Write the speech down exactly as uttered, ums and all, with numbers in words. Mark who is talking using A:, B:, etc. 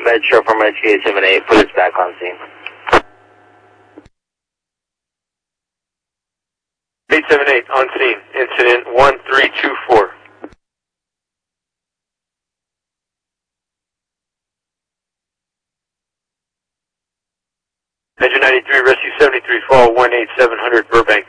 A: Metro from Rescue eight seven eight, put us back on scene.
B: eight seven eight, on scene, incident one three two four. Engine ninety-three, Rescue seventy-three, fall one eight seven hundred, Burbank.